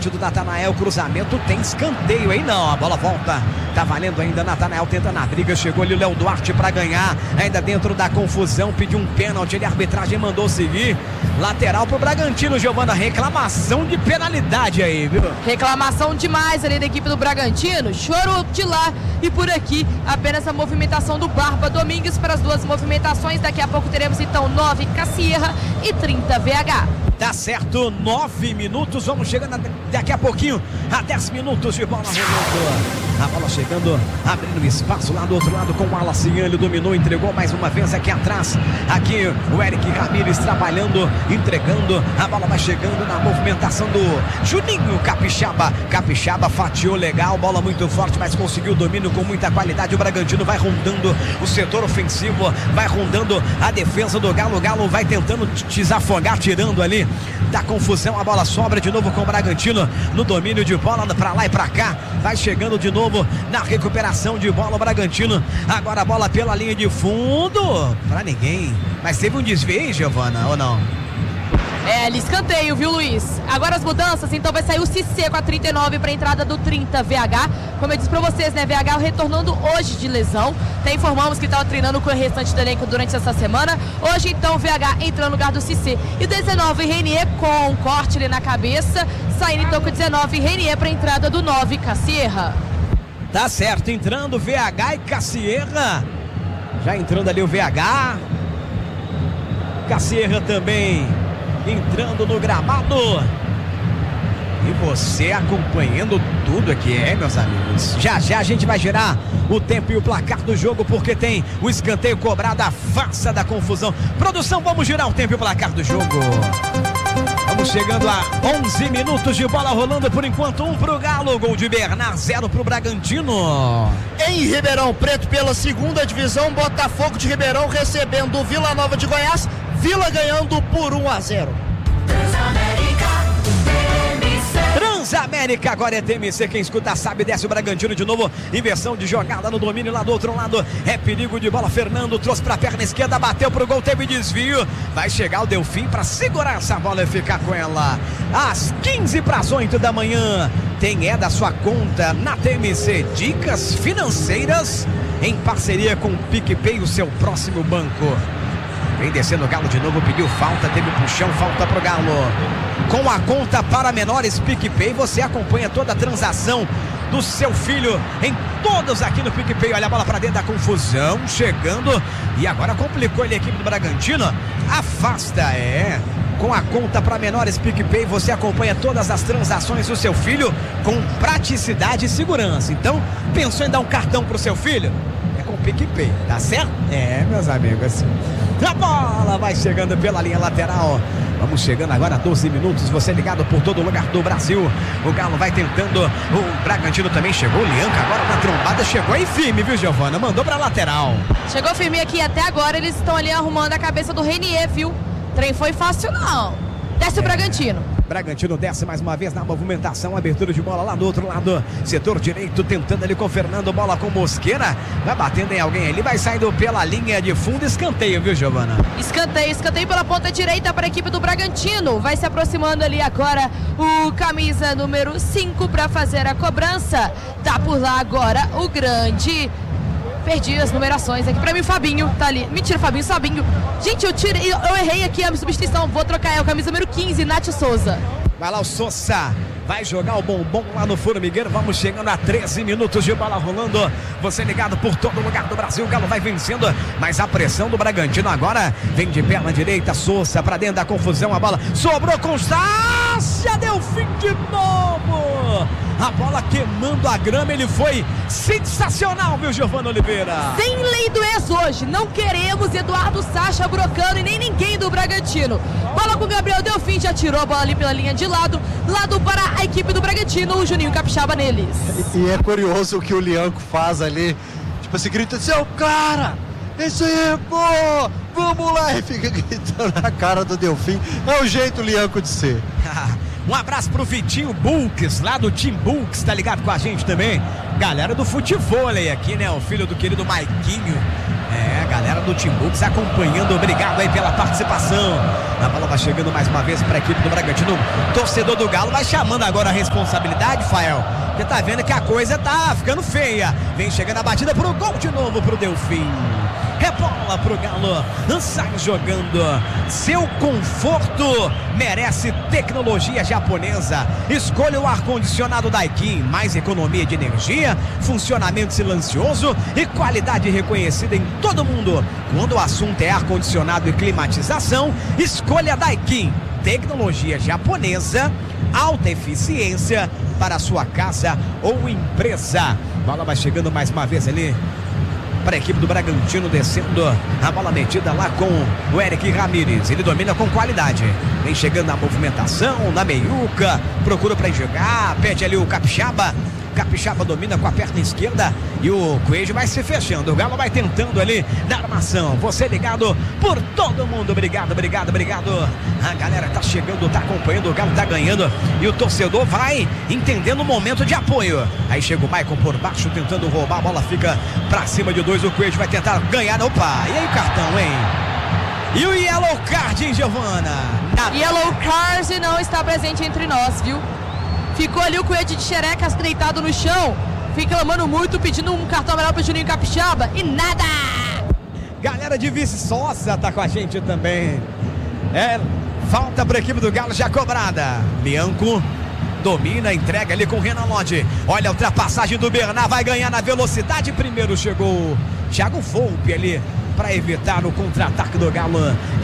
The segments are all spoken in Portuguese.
frente do Natanael, cruzamento, tem escanteio aí não, a bola volta, tá valendo ainda, Natanael tenta na briga, chegou ali o Léo Duarte pra ganhar, ainda dentro da confusão, pediu um pênalti, ele a arbitragem mandou seguir, lateral pro Bragantino, Giovana, reclamação de penalidade aí, viu? Reclamação demais ali da equipe do Bragantino, choro de lá e por aqui, apenas a movimentação do Barba Domingues para as duas movimentações, daqui a pouco teremos então 9 Cassierra e 30 VH. Tá certo, 9 minutos, vamos chegando daqui a pouquinho, a 10 minutos de bola rolando. A bola chegando, abrindo espaço lá do outro lado com o Alacian, ele dominou, entregou mais uma vez aqui atrás. Aqui o Eric Ramírez trabalhando, entregando, a bola vai chegando na movimentação do Juninho Capixaba. Capixaba fatiou legal, bola muito forte, mas conseguiu o domínio com muita qualidade. O Bragantino vai rondando o setor ofensivo, vai rondando a defesa do Galo. O Galo vai tentando desafogar, tirando ali da confusão. A bola sobra de novo com o Bragantino no domínio de bola pra lá e pra cá. Vai chegando de novo na recuperação de bola o Bragantino. Agora a bola pela linha de fundo pra ninguém. Mas teve um desvio, Giovana, ou não? É, ali escanteio, viu, Luiz? Agora as mudanças, então vai sair o Cissé com a 39 para a entrada do 30 VH. Como eu disse para vocês, né, VH retornando hoje de lesão. Até informamos que estava treinando com o restante do elenco durante essa semana. Hoje, então, VH entrando no lugar do Cissé. E o 19, Renier com um corte ali na cabeça. Saindo então com o 19, Renier para a entrada do 9, Cassierra. Tá certo, entrando VH e Cassierra. Já entrando ali o VH. Cassierra também entrando no gramado. E você acompanhando tudo aqui, meus amigos. Já já a gente vai girar o tempo e o placar do jogo, porque tem o escanteio cobrado, a farsa da confusão. Produção, vamos girar o tempo e o placar do jogo. Vamos chegando a 11 minutos de bola rolando, por enquanto 1 pro Galo, gol de Bernard, 0 pro Bragantino. Em Ribeirão Preto, pela segunda divisão, Botafogo de Ribeirão recebendo o Vila Nova de Goiás, Vila ganhando por 1-0. Transamérica, agora é TMC, quem escuta sabe, desce o Bragantino de novo, inversão de jogada no domínio lá do outro lado, é perigo de bola, Fernando trouxe pra perna esquerda, bateu pro gol, teve desvio, vai chegar o Delfim pra segurar essa bola e ficar com ela, às 7:45 da manhã, tem da sua conta na TMC, dicas financeiras, em parceria com o PicPay, o seu próximo banco. Vem descendo o Galo de novo, pediu falta, teve puxão, falta pro Galo. Com a conta para menores PicPay, você acompanha toda a transação do seu filho em todos aqui no PicPay. Olha a bola para dentro da confusão, chegando, e agora complicou ele, a equipe do Bragantino. Afasta, com a conta para menores PicPay, você acompanha todas as transações do seu filho com praticidade e segurança. Então, pensou em dar um cartão pro seu filho? É com o PicPay, tá certo? Meus amigos. A bola vai chegando pela linha lateral. Vamos chegando agora a 12 minutos. Você ligado por todo lugar do Brasil. O Galo vai tentando. O Bragantino também chegou. O Lianca agora na trombada. Chegou aí firme, viu, Giovana? Mandou pra lateral. Chegou firme aqui. Até agora eles estão ali arrumando a cabeça do Renier, viu? O trem foi fácil, não. Desce o Bragantino. Bragantino desce mais uma vez na movimentação, abertura de bola lá do outro lado, setor direito, tentando ali com o Fernando, bola com Mosqueira, vai batendo em alguém ali, vai saindo pela linha de fundo, escanteio, viu, Giovana? Escanteio pela ponta direita para a equipe do Bragantino, vai se aproximando ali agora o camisa número 5 para fazer a cobrança, tá por lá agora o grande... Perdi as numerações aqui. Pra mim, o Fabinho tá ali. Mentira, Fabinho. Gente, eu errei aqui a substituição. Vou trocar o camisa número 15, Nath Souza. Vai lá o Souza. Vai jogar o bombom lá no Formigueiro. Vamos chegando a 13 minutos de bola rolando. Você ligado por todo lugar do Brasil. O Galo vai vencendo. Mas a pressão do Bragantino agora vem de perna direita. Souza pra dentro da confusão. A bola sobrou com Sácia. Deu fim de novo. A bola queimando a grama. Ele foi sensacional, viu, Giovana Oliveira? Sem lei do ex hoje. Não queremos Eduardo Sacha brocando e nem ninguém do Bragantino. Bola com o Gabriel Delfim. Já tirou a bola ali pela linha de lado. Lado para a equipe do Bragantino. O Juninho Capixaba neles. E é curioso o que o Lianco faz ali. Tipo assim, grita assim, ô cara, isso aí, pô, vamos lá. E fica gritando na cara do Delfim. É o jeito Lianco de ser. Um abraço pro Vitinho Bulks, lá do Team Bulks, tá ligado com a gente também. Galera do futevôlei aqui, né? O filho do querido Maiquinho. Galera do Timbux acompanhando, obrigado aí pela participação. A bola vai chegando mais uma vez para a equipe do Bragantino. Torcedor do Galo vai chamando agora a responsabilidade, Fael, porque tá vendo que a coisa tá ficando feia. Vem chegando a batida pro gol de novo pro Delfim. Rebola pro Galo, sai jogando. Seu conforto merece tecnologia japonesa. Escolha o ar-condicionado Daikin, mais economia de energia, funcionamento silencioso e qualidade reconhecida em todo mundo. Quando o assunto é ar-condicionado e climatização, escolha Daikin, tecnologia japonesa, alta eficiência para a sua casa ou empresa. Bola vai chegando mais uma vez ali para a equipe do Bragantino, descendo a bola metida lá com o Eric Ramírez. Ele domina com qualidade, vem chegando na movimentação, na meiuca, procura para jogar, pede ali o Capixaba. Capixaba domina com a perna esquerda e o Coelho vai se fechando. O Galo vai tentando ali na armação. Você ligado por todo mundo. Obrigado. A galera tá chegando, tá acompanhando. O Galo tá ganhando e o torcedor vai entendendo o momento de apoio. Aí chega o Maicon por baixo tentando roubar. A bola fica pra cima de 2. O Coelho vai tentar ganhar. Opa, e aí o cartão, hein? E o Yellow Card, hein, Giovana? Yellow Card não está presente entre nós, viu? Ficou ali o Coelho de xerecas deitado no chão, fica clamando muito, pedindo um cartão amarelo pro Juninho Capixaba e nada! Galera de Viçosa tá com a gente também. Falta pra equipe do Galo já cobrada. Bianco domina, entrega ali com o Renan Lodge. Olha a ultrapassagem do Bernard, vai ganhar na velocidade. Primeiro chegou Thiago Volpe ali para evitar o contra-ataque do Galo.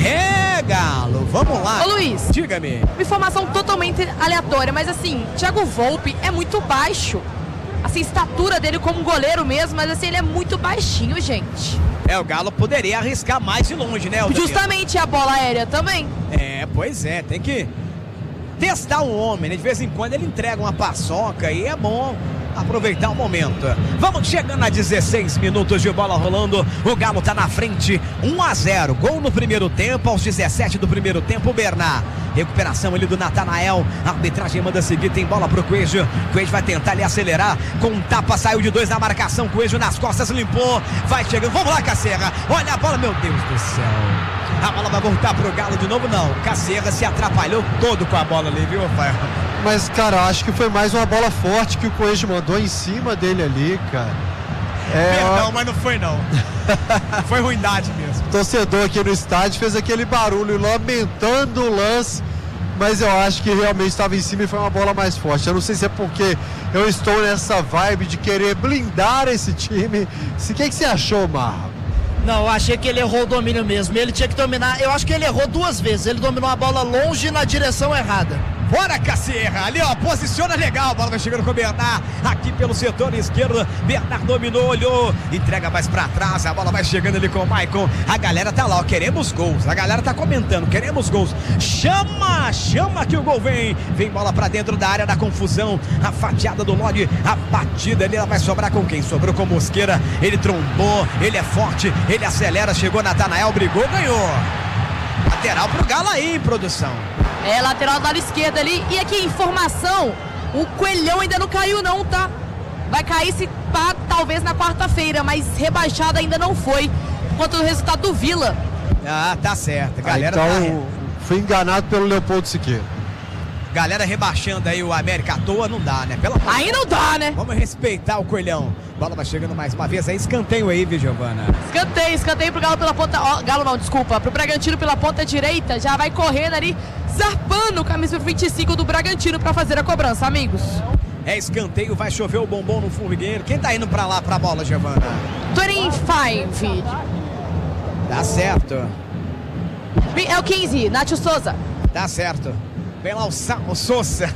Galo, vamos lá. Ô Luiz, diga-me. Uma informação totalmente aleatória, mas assim, Thiago Volpe é muito baixo. Assim, estatura dele como goleiro mesmo, mas assim, ele é muito baixinho, gente. O Galo poderia arriscar mais de longe, né? Justamente a bola aérea também. Pois é, tem que testar o homem, né? De vez em quando ele entrega uma paçoca e é bom aproveitar o momento. Vamos chegando a 16 minutos de bola rolando. O Galo tá na frente, 1-0. Gol no primeiro tempo, aos 17 do primeiro tempo, o Bernard. Recuperação ali do Natanael. A arbitragem manda seguir, tem bola pro Coelho. Coelho vai tentar ali acelerar. Com um tapa, saiu de 2 na marcação. Coelho nas costas, limpou. Vai chegando. Vamos lá, Cacerra. Olha a bola, meu Deus do céu. A bola vai voltar pro Galo de novo, não. Cacerra se atrapalhou todo com a bola ali, viu, Rafael? Mas, cara, acho que foi mais uma bola forte que o Coelho mandou em cima dele ali, cara. Perdão, mas não foi não. Foi ruindade mesmo. O torcedor aqui no estádio fez aquele barulho lamentando o lance, mas eu acho que realmente estava em cima e foi uma bola mais forte. Eu não sei se é porque eu estou nessa vibe de querer blindar esse time. O que você achou, Marra? Não, eu achei que ele errou o domínio mesmo. Ele tinha que dominar. Eu acho que ele errou 2 vezes. Ele dominou a bola longe na direção errada. Bora, Cacerra, ali ó, posiciona legal, a bola vai chegando com o Bernard, aqui pelo setor esquerdo, Bernard dominou, olhou, entrega mais pra trás, a bola vai chegando ali com o Maicon, a galera tá lá, ó, queremos gols, a galera tá comentando, queremos gols, chama que o gol vem bola pra dentro da área da confusão, a fatiada do Lodi, a batida ali, ela vai sobrar com quem? Sobrou com Mosqueira, ele trombou, ele é forte, ele acelera, chegou Natanael, brigou, ganhou. Lateral pro Galo aí, produção. Lateral do lado esquerdo ali. E aqui, informação: o Coelhão ainda não caiu, não, tá? Vai cair se pá, talvez na quarta-feira, mas rebaixado ainda não foi, por conta do resultado do Vila. Tá certo. Galera, então, fui enganado pelo Leopoldo Siqueira. Galera rebaixando aí o América à toa, não dá, né? Aí não dá, né? Vamos respeitar o Coelhão. Bola vai chegando mais uma vez aí, escanteio aí, viu, Giovana? Escanteio pro Galo pela ponta. Galo não, desculpa. Pro Bragantino pela ponta direita. Já vai correndo ali, zarpando o camisa 25 do Bragantino pra fazer a cobrança, amigos. Escanteio, vai chover o bombom no formigueiro. Quem tá indo pra lá, pra bola, Giovana? 25. Tá certo. É o 15, Nacho Souza. Tá certo. Vem lá o Souza.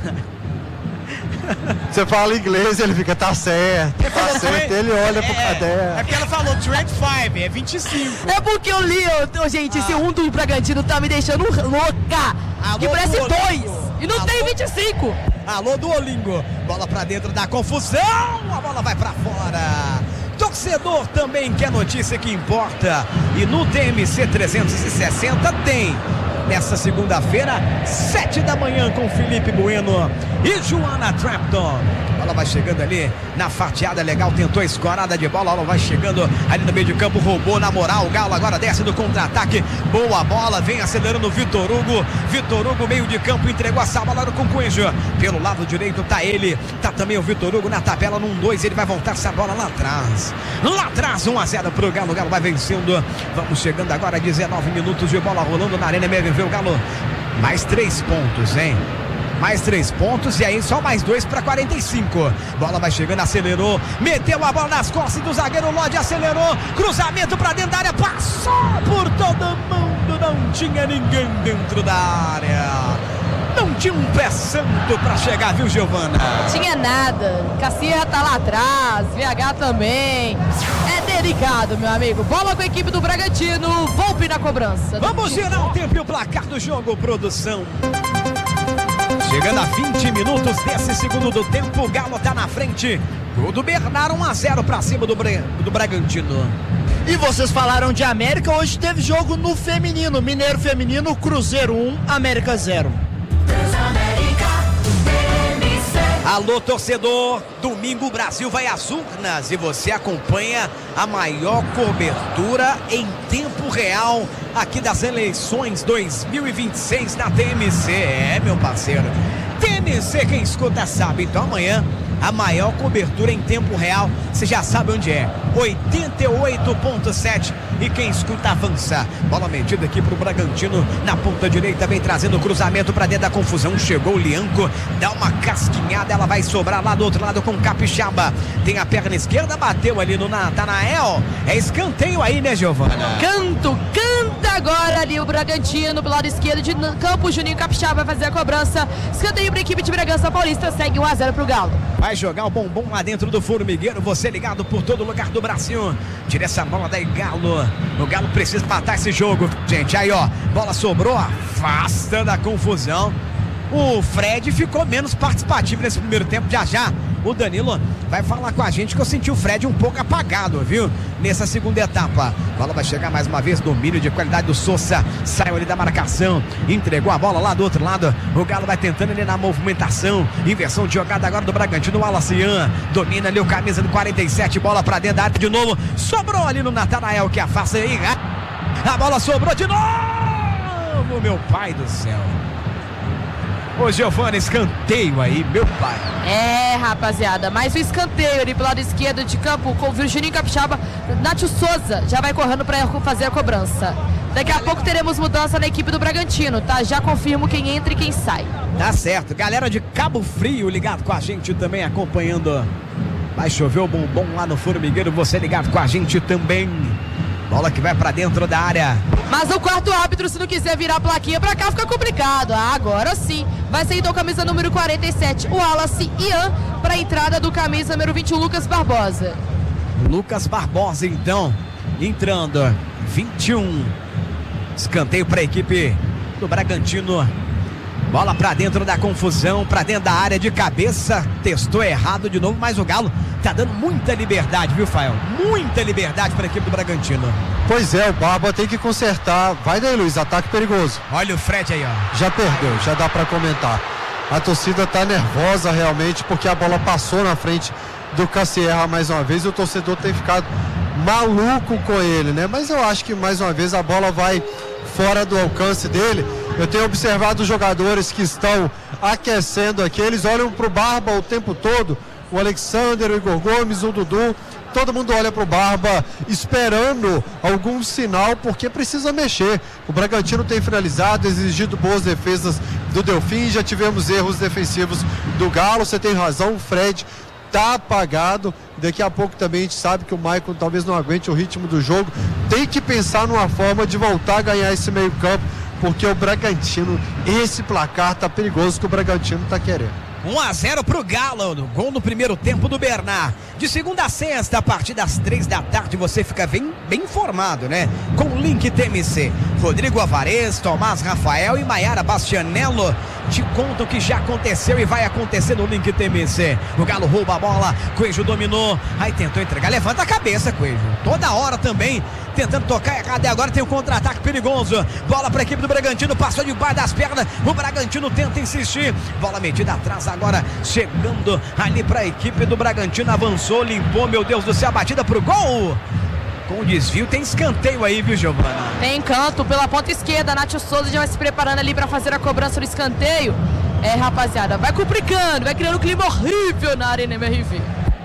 Você fala inglês, ele fica, tá certo, ele olha pro caderno. É porque ela falou 25, é 25. É porque eu li, gente, esse 1 do Bragantino tá me deixando louca. Alô, que parece 2 e não alô, tem 25. Alô, Duolingo. Bola pra dentro da confusão, a bola vai pra fora. Torcedor também quer notícia que importa. E no TMC 360 tem. Nessa segunda-feira, 7 da manhã, com Felipe Bueno e Joana Trapton. A bola Bola vai chegando ali na fatiada legal, tentou a escorada de bola, vai chegando ali no meio de campo, roubou na moral, o Galo agora desce no contra-ataque, boa bola, vem acelerando o Vitor Hugo, meio de campo, entregou essa bola com o Coelho, pelo lado direito tá ele, tá também o Vitor Hugo na tabela, no 1-2, ele vai voltar essa bola lá atrás, 1-0 pro Galo, o Galo vai vencendo, vamos chegando agora a 19 minutos de bola rolando na Arena MRV, o Galo mais 3 pontos, hein? Mais 3 pontos e aí só mais 2 para 45. Bola vai chegando, acelerou, meteu a bola nas costas do zagueiro Lodi, acelerou, cruzamento para dentro da área, passou por todo mundo, não tinha ninguém dentro da área. Não tinha um pé santo para chegar, viu, Giovana? Tinha nada. Cassierra tá lá atrás, VH também. É delicado, meu amigo. Bola com a equipe do Bragantino, Volpe na cobrança. Vamos girar o tempo e o placar do jogo, produção. Chegando a 20 minutos desse segundo do tempo, o Galo tá na frente. Gol do Bernardo, 1-0 pra cima do Bragantino. E vocês falaram de América, hoje teve jogo no feminino. Mineiro feminino, Cruzeiro 1, América 0. Alô, torcedor, domingo o Brasil vai às urnas e você acompanha a maior cobertura em tempo real aqui das eleições 2026 na TMC. É, meu parceiro, TMC, quem escuta sabe. Então amanhã a maior cobertura em tempo real, você já sabe onde é, 88.7, e quem escuta avança. Bola medida aqui pro Bragantino, na ponta direita, vem trazendo o cruzamento pra dentro da confusão, chegou o Lianco, dá uma casquinhada, ela vai sobrar lá do outro lado com o Capixaba, tem a perna esquerda, bateu ali no Natanael, é escanteio aí, né, Giovana? Canta agora ali o Bragantino, pro lado esquerdo de campo, Juninho Capixaba vai fazer a cobrança, escanteio pra equipe de Bragança Paulista, segue 1-0 pro Galo. Vai jogar o bombom lá dentro do formigueiro, você ligado por todo lugar do Brasil. Tira essa bola daí, Galo. O Galo precisa matar esse jogo, gente. Aí, ó, bola sobrou, afasta da confusão. O Fred ficou menos participativo nesse primeiro tempo. Já o Danilo vai falar com a gente que eu senti o Fred um pouco apagado, viu? Nessa segunda etapa. Bola vai chegar mais uma vez, domínio de qualidade do Sousa. Saiu ali da marcação, entregou a bola lá do outro lado. O Galo vai tentando ali na movimentação. Inversão de jogada agora do Bragantino. O Alacian domina ali o camisa do 47. Bola pra dentro da área de novo. Sobrou ali no Natanael que afasta aí. A bola sobrou de novo, meu pai do céu. Ô, Giovana, escanteio aí, meu pai. É, rapaziada, mais um escanteio ali pro lado esquerdo de campo com o Virgininho Capixaba. Nátio Souza já vai correndo para fazer a cobrança. Daqui a pouco teremos mudança na equipe do Bragantino, tá? Já confirmo quem entra e quem sai. Tá certo, galera de Cabo Frio ligado com a gente também, acompanhando. Vai chover o bombom lá no formigueiro, você ligado com a gente também. Bola que vai pra dentro da área. Mas o quarto árbitro, se não quiser virar a plaquinha pra cá, fica complicado. Agora sim. Vai sair então camisa número 47, o Wallace Ian, pra entrada do camisa número 21, Lucas Barbosa. Lucas Barbosa, então, entrando. 21. Escanteio pra equipe do Bragantino. Bola pra dentro da confusão, pra dentro da área de cabeça. Testou errado de novo, mas o Galo tá dando muita liberdade, viu, Fael? Muita liberdade pra equipe do Bragantino. Pois é, o Barba tem que consertar. Vai daí, Luiz, ataque perigoso. Olha o Fred aí, ó. Já perdeu, já dá pra comentar. A torcida tá nervosa realmente porque a bola passou na frente do Cassierra mais uma vez e o torcedor tem ficado maluco com ele, né? Mas eu acho que mais uma vez a bola vai fora do alcance dele. Eu tenho observado os jogadores que estão aquecendo aqui, eles olham pro Barba o tempo todo, o Alexander, o Igor Gomes, o Dudu, todo mundo olha pro Barba esperando algum sinal, porque precisa mexer. O Bragantino tem finalizado, exigido boas defesas do Delfim, já tivemos erros defensivos do Galo, você tem razão, o Fred tá apagado, daqui a pouco também a gente sabe que o Maicon talvez não aguente o ritmo do jogo, tem que pensar numa forma de voltar a ganhar esse meio campo, porque o Bragantino, esse placar tá perigoso que o Bragantino tá querendo. 1-0 pro Galo, gol no primeiro tempo do Bernard. De segunda a sexta, a partir das 3 da tarde, você fica bem informado, né? Com o link TMC. Rodrigo Alvarez, Tomás Rafael e Maiara Bastianello te contam o que já aconteceu e vai acontecer no link TMC. O Galo rouba a bola, Coelho dominou, aí tentou entregar, levanta a cabeça, Coelho. Toda hora também tentando tocar errado e agora tem um contra-ataque perigoso. Bola para a equipe do Bragantino, passou debaixo das pernas, o Bragantino tenta insistir, bola metida atrás agora, chegando ali para a equipe do Bragantino, avançou, limpou, meu Deus do céu, a batida pro gol. Com desvio, tem escanteio aí, viu, Giovana? Tem canto pela ponta esquerda, Nath Souza já vai se preparando ali para fazer a cobrança do escanteio. Rapaziada, vai complicando, vai criando um clima horrível na Arena MRV.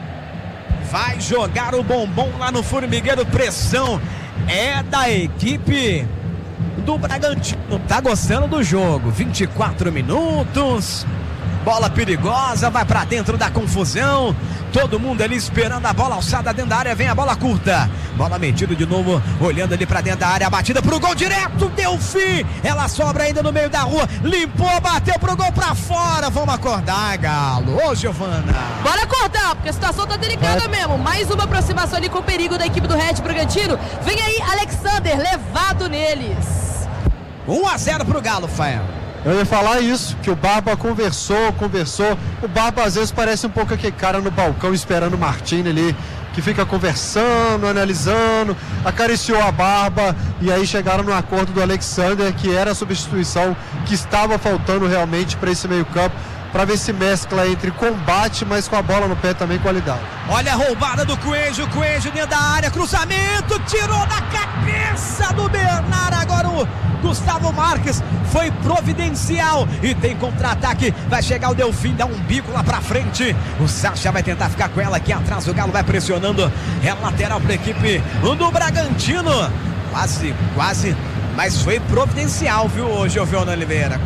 Vai jogar o bombom lá no formigueiro, pressão é da equipe do Bragantino. Tá gostando do jogo, 24 minutos, bola perigosa, vai pra dentro da confusão, todo mundo ali esperando a bola alçada dentro da área, vem a bola curta, bola metida de novo, olhando ali pra dentro da área, a batida pro gol direto, Delfim, ela sobra ainda no meio da rua, limpou, bateu pro gol pra fora, vamos acordar, Galo. Ô, Giovana, bora acordar, porque a situação tá delicada mesmo, mais uma aproximação ali com o perigo da equipe do Red Bragantino, vem aí Alexander, levado neles. 1-0 pro Galo, Fael. Eu ia falar isso, que o Barba conversou. O Barba às vezes parece um pouco aquele cara no balcão esperando o Martini ali, que fica conversando, analisando, acariciou a barba e aí chegaram no acordo do Alexander, que era a substituição que estava faltando realmente para esse meio campo, para ver se mescla entre combate, mas com a bola no pé também qualidade. Olha a roubada do Coelho dentro da área, cruzamento, tirou da cabeça do Bernard, agora o Gustavo Marques foi providencial e tem contra-ataque, vai chegar o Delfim, dá um bico lá pra frente, o Sacha vai tentar ficar com ela aqui atrás, o Galo vai pressionando, é lateral pra equipe do Bragantino, quase, mas foi providencial, viu, Giovana Oliveira,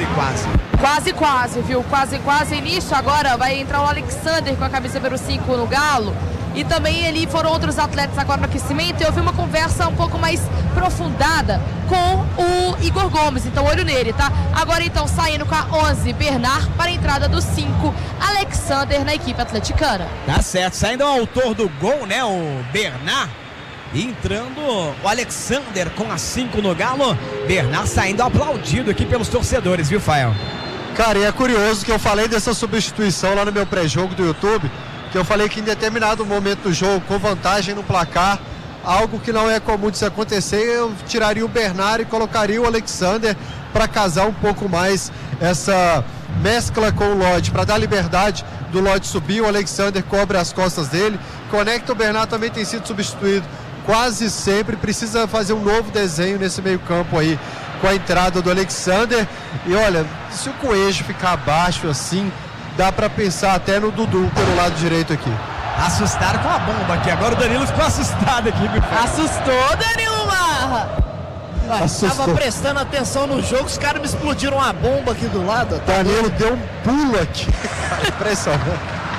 Quase, viu, quase, nisso agora vai entrar o Alexander com a camisa número 5 no Galo, e também ali foram outros atletas agora no aquecimento, eu vi uma conversa um pouco mais aprofundada com o Igor Gomes, então olho nele, tá? Agora então saindo com a 11, Bernard, para a entrada do 5, Alexander na equipe atleticana. Tá certo, saindo o autor do gol, né, o Bernard, entrando o Alexander com a 5 no Galo, Bernard saindo aplaudido aqui pelos torcedores, viu, Fael? Cara, e é curioso que eu falei dessa substituição lá no meu pré-jogo do YouTube, que eu falei que em determinado momento do jogo, com vantagem no placar, algo que não é comum de se acontecer, eu tiraria o Bernard e colocaria o Alexander para casar um pouco mais essa mescla com o Lodge, para dar liberdade do Lodge subir, o Alexander cobre as costas dele, conecta, o Bernard também tem sido substituído quase sempre, precisa fazer um novo desenho nesse meio campo aí, com a entrada do Alexander, e olha, se o Coelho ficar abaixo assim, dá para pensar até no Dudu pelo lado direito aqui. Assustaram com a bomba aqui, agora o Danilo ficou assustado aqui, viu? Assustou, Danilo Marra! Tava prestando atenção no jogo, os caras me explodiram uma bomba aqui do lado. Danilo deu um pulo aqui. Impressionante.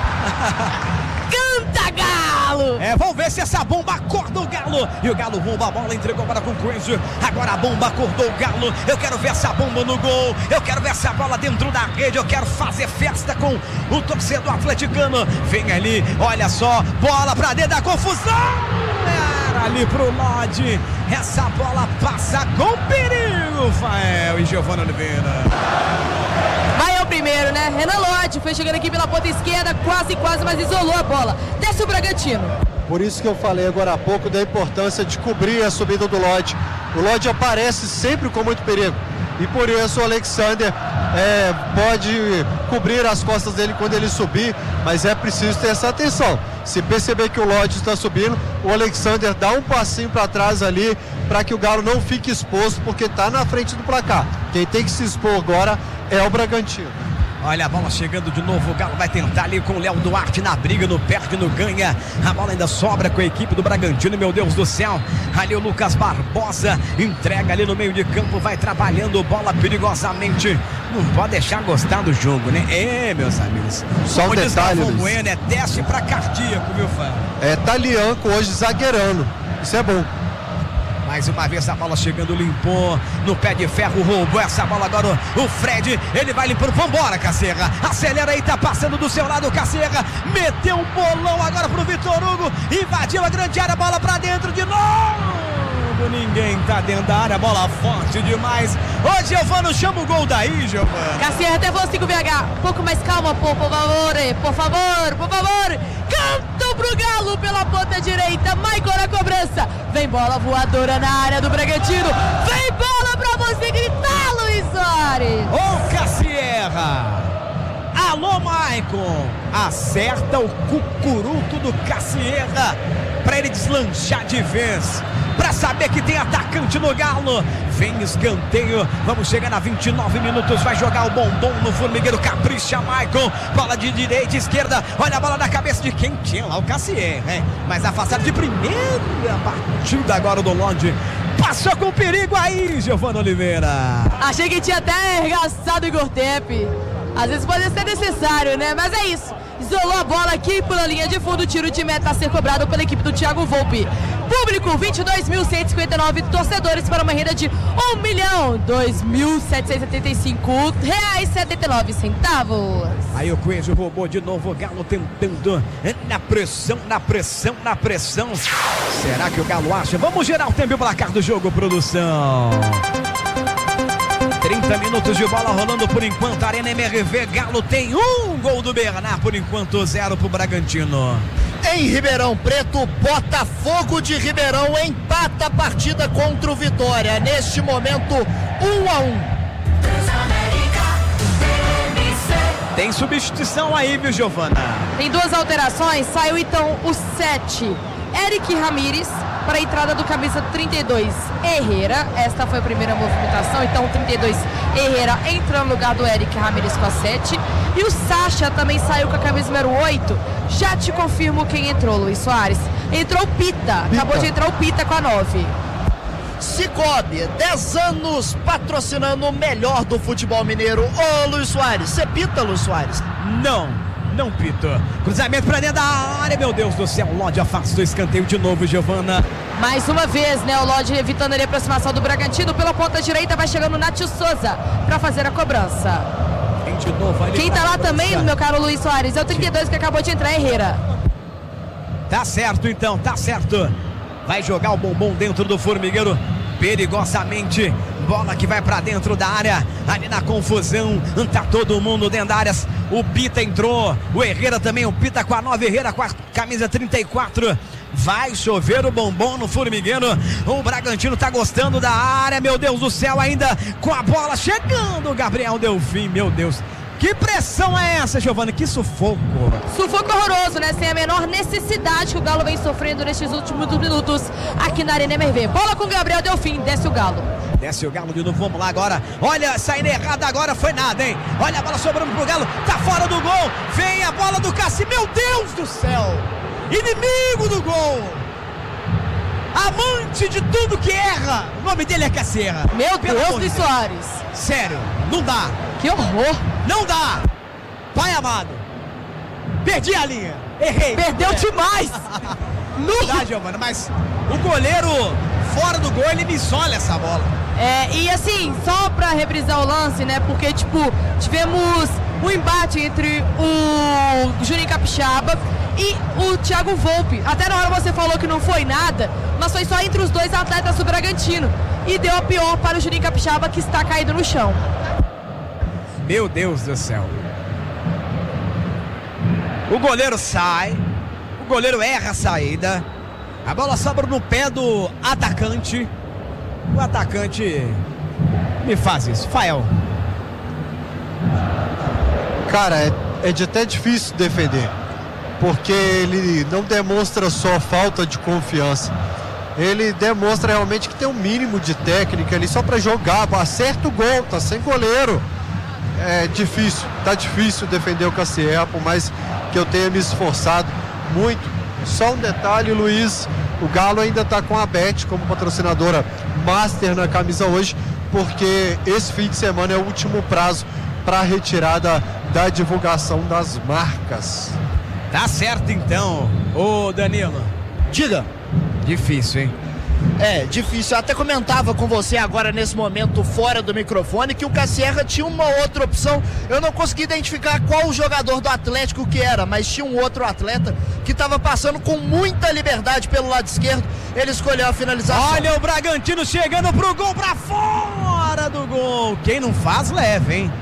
Canta, Galo! Vamos ver se essa bomba acorda o Galo. E o Galo rouba a bola, entregou para com o Coelho. Agora a bomba acordou o Galo. Eu quero ver essa bomba no gol. Eu quero ver essa bola dentro da rede. Eu quero fazer festa com o torcedor atleticano. Vem ali, olha só. Bola para dentro da confusão. Era ali pro Lodge. Essa bola passa com perigo, Fael e Giovana Oliveira. Vai ao primeiro, né? Renan Lodge foi chegando aqui pela ponta esquerda, quase, mas isolou a bola. Desce o Bragantino. Por isso que eu falei agora há pouco da importância de cobrir a subida do Lodge. O Lodge aparece sempre com muito perigo. E por isso o Alexander pode cobrir as costas dele quando ele subir, mas é preciso ter essa atenção. Se perceber que o Lodge está subindo, o Alexander dá um passinho para trás ali, para que o Galo não fique exposto, porque está na frente do placar. Quem tem que se expor agora é o Bragantino. Olha a bola chegando de novo, o Galo vai tentar ali com o Léo Duarte na briga, no perde, no ganha, a bola ainda sobra com a equipe do Bragantino, meu Deus do céu, ali o Lucas Barbosa, entrega ali no meio de campo, vai trabalhando bola perigosamente, não pode deixar gostar do jogo, né? Meus amigos, só um detalhe, Bueno, teste para cardíaco, viu, Fã? Talianco hoje zagueirando, isso é bom. Mais uma vez a bola chegando, limpou no pé de ferro, roubou essa bola agora o Fred, ele vai limpando, vambora, Cacerra, acelera aí, tá passando do seu lado, Cacerra, meteu um bolão agora pro Vitor Hugo, invadiu a grande área, bola pra dentro de novo, ninguém tá dentro da área, bola forte demais, ô Giovano, chama o gol daí, Giovano. Cacerra até você, 5 VH, um pouco mais calma, por favor, canta pro pro Galo pela ponta direita. Maicon na cobrança. Vem bola voadora na área do Bragantino. Vem bola pra você gritar, Luiz Soares. Ô Cassierra. Alô, Maicon. Acerta o cucuruto do Cassierra pra ele deslanchar de vez. Pra saber que tem atacante no Galo. Vem escanteio. Vamos chegar a 29 minutos. Vai jogar o bombom no formigueiro. Capricha, Maicon. Bola de direita e esquerda. Olha a bola na cabeça de quem tinha lá, o Cassierra, hein? Mas afastado de primeira batida agora do Lodge. Passou com perigo aí, Giovana Oliveira. Achei que tinha até arregaçado o Igor Tepe. Às vezes pode ser necessário, né? Mas é isso. Isolou a bola aqui pela linha de fundo. Tiro de meta a ser cobrado pela equipe do Thiago Volpi. Público, 22.159 torcedores para uma renda de R$1.775,79. Aí o Coelho roubou de novo. O Galo tentando na pressão, na pressão, na pressão. Será que o Galo acha? Vamos gerar o tempo e o placar do jogo, produção. 30 minutos de bola rolando por enquanto. Arena MRV. Galo tem um gol do Bernard por enquanto, 0 pro Bragantino. Em Ribeirão Preto, Botafogo de Ribeirão empata a partida contra o Vitória. Neste momento, 1-1. Tem substituição aí, viu, Giovana? Tem duas alterações. Saiu então o 7, Eric Ramírez, para a entrada do camisa 32, Herrera. Esta foi a primeira movimentação. Então o 32, Herrera, entrando no lugar do Eric Ramírez com a 7. E o Sacha também saiu com a camisa número 8. Já te confirmo quem entrou, Luiz Soares. Entrou o Pita. Acabou de entrar o Pita com a 9. Cicobi, 10 anos patrocinando o melhor do futebol mineiro. Ô Luiz Soares, você pita, Luiz Soares? Não pito. Cruzamento pra dentro da área, meu Deus do céu. Lodge afasta o escanteio de novo, Giovana. Mais uma vez, né? O Lodge evitando a aproximação do Bragantino. Pela ponta direita vai chegando o Nátio Souza pra fazer a cobrança. De novo, quem tá lá também, meu caro Luiz Soares, é o 32 que acabou de entrar, Herrera. Tá certo então, tá certo. Vai jogar o bombom dentro do formigueiro perigosamente. Bola que vai pra dentro da área. Ali na confusão, tá todo mundo dentro da área. O Pita entrou, o Herrera também, o Pita com a 9, Herrera com a camisa 34. Vai chover o bombom no formigueiro. O Bragantino tá gostando da área, meu Deus do céu, ainda com a bola chegando. Gabriel Delfim, meu Deus. Que pressão é essa, Giovana? Que sufoco. Sufoco horroroso, né? Sem a menor necessidade que o Galo vem sofrendo nestes últimos minutos aqui na Arena MRV. Bola com o Gabriel Delfim, desce o Galo. Desce o Galo de novo, vamos lá agora. Olha, saindo errado agora foi nada, hein? Olha a bola sobrando pro Galo, tá fora do gol. Vem a bola do Cassi, meu Deus do céu. Inimigo do gol. Amante de tudo que erra. O nome dele é Cassierra. Meu Deus, Luiz Soares. Sério, não dá. Que horror. Não dá. Pai amado. Perdi a linha. Errei. Perdeu demais. Não dá, Giovana, mas o goleiro fora do gol, ele me isola essa bola. E assim, só pra reprisar o lance, né? Porque, tivemos um embate entre o Juninho Capixaba e o Thiago Volpi. Até na hora você falou que não foi nada, mas foi só entre os dois atletas do Bragantino. E deu a pior para o Juninho Capixaba, que está caído no chão. Meu Deus do céu. O goleiro sai. O goleiro erra a saída. A bola sobra no pé do atacante. O atacante me faz isso. Fael. Cara, é até difícil defender. Porque ele não demonstra só falta de confiança. Ele demonstra realmente que tem um mínimo de técnica ali só para jogar. Acerta o gol, tá sem goleiro. É difícil, tá difícil defender o Cassierra, por mais que eu tenha me esforçado muito. Só um detalhe, Luiz, o Galo ainda tá com a Bet como patrocinadora master na camisa hoje, porque esse fim de semana é o último prazo para a retirada da divulgação das marcas. Tá certo então, ô Danilo. Diga. Difícil, hein? É, difícil. Eu até comentava com você agora nesse momento fora do microfone que o Cassierra tinha uma outra opção. Eu não consegui identificar qual o jogador do Atlético que era, mas tinha um outro atleta que estava passando com muita liberdade pelo lado esquerdo. Ele escolheu a finalização. Olha o Bragantino chegando pro gol, pra fora do gol. Quem não faz, leva, hein?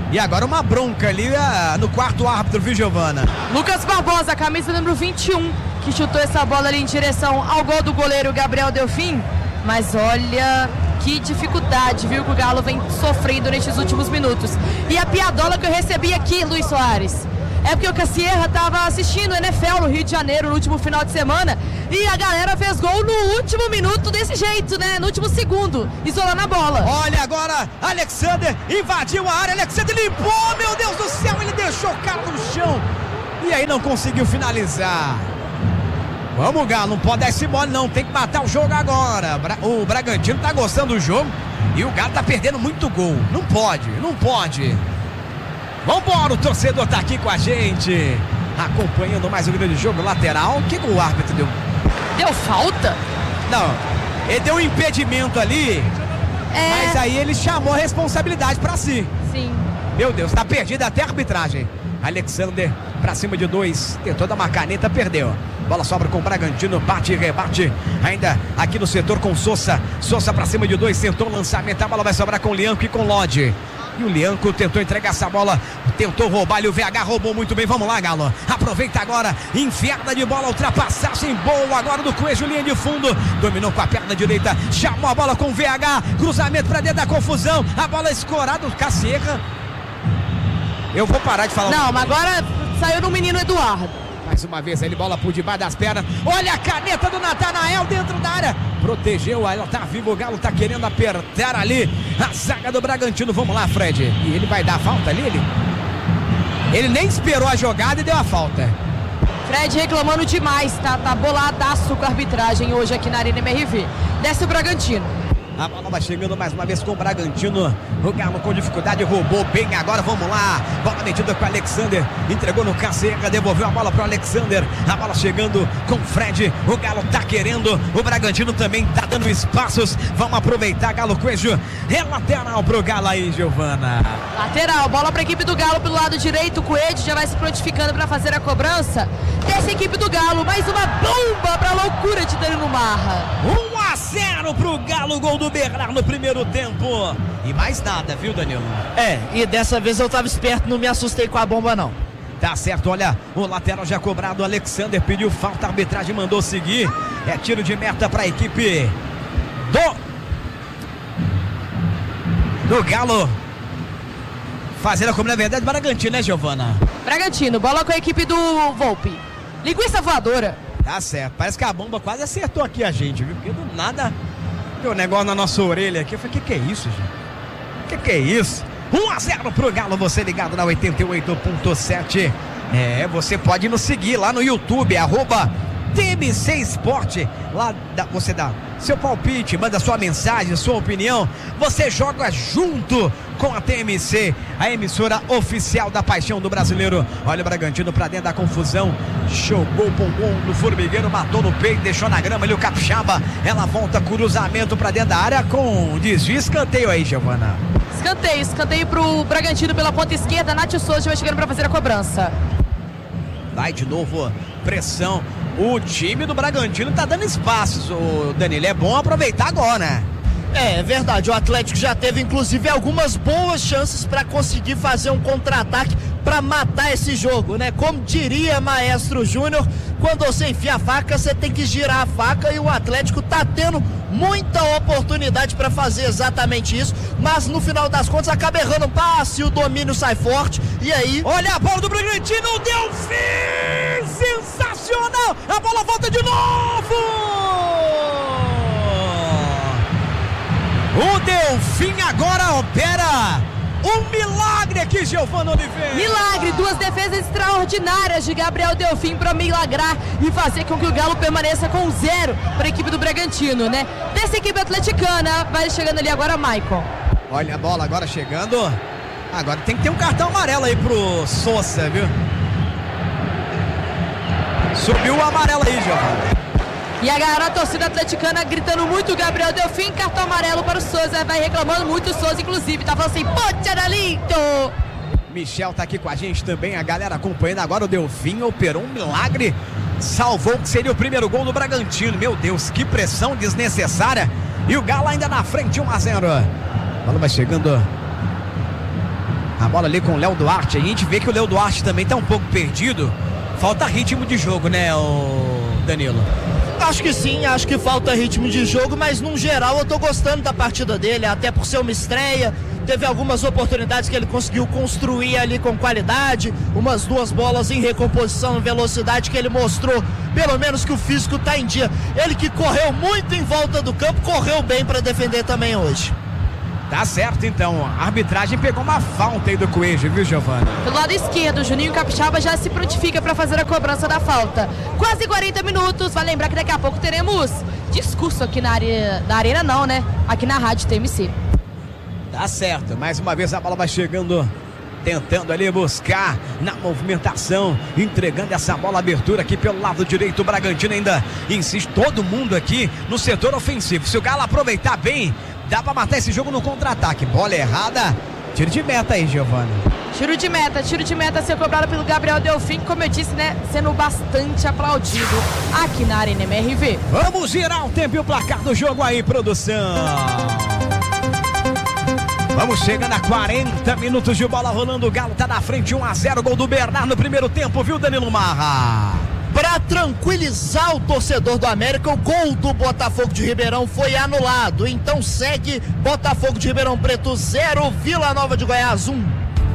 E agora uma bronca ali no quarto árbitro, viu, Giovana? Lucas Barbosa, camisa número 21, que chutou essa bola ali em direção ao gol do goleiro Gabriel Delfim. Mas olha que dificuldade, viu, que o Galo vem sofrendo nestes últimos minutos. E a piadola que eu recebi aqui, Luiz Soares, é porque o Cassierra estava assistindo o NFL no Rio de Janeiro no último final de semana e a galera fez gol no último minuto desse jeito, né? No último segundo, isolando a bola. Olha agora, Alexander invadiu a área, Alexander limpou, meu Deus do céu, ele deixou o cara no chão e aí não conseguiu finalizar. Vamos, Galo, não pode dar esse mole não, tem que matar o jogo agora. O Bragantino tá gostando do jogo e o Galo tá perdendo muito gol. Não pode. Vambora, o torcedor tá aqui com a gente, acompanhando mais um grande jogo lateral. O que o árbitro deu? Deu falta? Não, ele deu um impedimento ali, mas aí ele chamou a responsabilidade pra si. Sim. Meu Deus, tá perdida até a arbitragem. Alexander pra cima de 2, tentou dar uma caneta, perdeu. Bola sobra com o Bragantino, bate e rebate. Ainda aqui no setor com Sousa. Sousa pra cima de 2, tentou o lançamento. A bola vai sobrar com o Lianco e com o Lodge. E o Lianco tentou entregar essa bola, tentou roubar e o VH roubou muito bem. Vamos lá, Galo. Aproveita agora, enfiada de bola, ultrapassagem boa agora do Coelho, linha de fundo. Dominou com a perna direita, chamou a bola com o VH. Cruzamento pra dentro da confusão. A bola escorada, o Cassierra. Eu vou parar de falar. Não, mas agora saiu no menino Eduardo. Mais uma vez ele, bola por debaixo das pernas. Olha a caneta do Natanael dentro da área. Protegeu, ela tá vivo, o Galo tá querendo apertar ali a zaga do Bragantino. Vamos lá, Fred. E ele vai dar a falta ali? Ele nem esperou a jogada e deu a falta. Fred reclamando demais, tá boladaço com a arbitragem hoje aqui na Arena MRV. Desce o Bragantino. A bola vai chegando mais uma vez com o Bragantino. O Galo com dificuldade, roubou bem agora, vamos lá. Bola metida com o Alexander, entregou no Cassierra, devolveu a bola pro Alexander. A bola chegando com o Fred. O Galo tá querendo, o Bragantino também tá dando espaços. Vamos aproveitar, Galo Coelho. É lateral pro Galo aí, Giovana. Lateral, bola pra equipe do Galo pelo lado direito. O Coelho já vai se prontificando pra fazer a cobrança. Dessa equipe do Galo, mais uma bomba pra loucura de Danilo Marra. 1-0 pro Galo, gol do Bernard no primeiro tempo. E mais nada, viu, Danilo? E dessa vez eu tava esperto, não me assustei com a bomba não. Tá certo, olha, o lateral já cobrado, Alexander pediu falta, a arbitragem mandou seguir. É tiro de meta pra equipe do Galo. Fazendo como na verdade Bragantino, né, Giovana? Bragantino, bola com a equipe do Volpe. Linguiça voadora. Tá certo, parece que a bomba quase acertou aqui a gente, viu? Porque do nada deu um negócio na nossa orelha aqui. Eu falei, que é isso, gente? Que é isso? 1-0 pro Galo, você ligado na 88.7. Você pode nos seguir lá no YouTube, @TMC Esporte. Lá você dá seu palpite, manda sua mensagem, sua opinião. Você joga junto com a TMC, a emissora oficial da paixão do brasileiro. Olha o Bragantino pra dentro da confusão. Jogou o pompom no formigueiro, matou no peito, deixou na grama ali o Capixaba. Ela volta, cruzamento pra dentro da área com desvio, escanteio aí, Giovana. Escanteio pro Bragantino pela ponta esquerda. Nath Souza vai chegando pra fazer a cobrança. Vai de novo, pressão. O time do Bragantino tá dando espaços, o Danilo. É bom aproveitar agora, né? É verdade, o Atlético já teve inclusive algumas boas chances para conseguir fazer um contra-ataque para matar esse jogo, né? Como diria Maestro Júnior, quando você enfia a faca, você tem que girar a faca, e o Atlético tá tendo muita oportunidade para fazer exatamente isso, mas no final das contas acaba errando um passe, o domínio sai forte, e aí... Olha a bola do Bragantino, o Delfim! Sensacional! A bola volta de novo! O Delfim agora opera um milagre aqui, Giovana Oliveira. Milagre, duas defesas extraordinárias de Gabriel Delfim para milagrar e fazer com que o Galo permaneça com 0 para a equipe do Bragantino, né? Dessa equipe atleticana, vai chegando ali agora Maicon. Olha a bola agora chegando. Agora tem que ter um cartão amarelo aí pro Sousa, viu? Subiu o amarelo aí, Giovana. E a torcida atleticana gritando muito Gabriel Delfim, cartão amarelo para o Sousa, vai reclamando muito o Sousa, inclusive, tá falando assim, Pocharadito! Michel tá aqui com a gente também, a galera acompanhando agora. O Delfim operou um milagre, salvou o que seria o primeiro gol do Bragantino. Meu Deus, que pressão desnecessária, e o Galo ainda na frente, 1-0. A bola vai chegando A bola ali com o Léo Duarte. A gente vê que o Léo Duarte também tá um pouco perdido. Falta ritmo de jogo, né, o Danilo? Acho que sim, acho que falta ritmo de jogo, mas no geral eu tô gostando da partida dele, até por ser uma estreia. Teve algumas oportunidades que ele conseguiu construir ali com qualidade, umas 2 bolas em recomposição, velocidade, que ele mostrou, pelo menos, que o físico tá em dia. Ele que correu muito em volta do campo, correu bem para defender também hoje. Tá certo, então. A arbitragem pegou uma falta aí do Coelho, viu, Giovana? Pelo lado esquerdo, o Juninho Capixaba já se prontifica para fazer a cobrança da falta. Quase 40 minutos. Vai lembrar que daqui a pouco teremos discurso aqui na arena não, né? Aqui na Rádio TMC. Tá certo. Mais uma vez a bola vai chegando, tentando ali buscar na movimentação, entregando essa bola abertura aqui pelo lado direito. O Bragantino ainda insiste, todo mundo aqui no setor ofensivo. Se o Galo aproveitar bem, dá pra matar esse jogo no contra-ataque. Bola errada, tiro de meta aí, Giovana. Tiro de meta a ser cobrado pelo Gabriel Delfim, como eu disse, né, sendo bastante aplaudido aqui na Arena MRV. Vamos girar o tempo e o placar do jogo aí, produção. Vamos chegando a 40 minutos de bola rolando. O Galo tá na frente, 1-0, gol do Bernard no primeiro tempo, viu, Danilo Marra? Para tranquilizar o torcedor do América, o gol do Botafogo de Ribeirão foi anulado. Então segue Botafogo de Ribeirão Preto 0, Vila Nova de Goiás 1.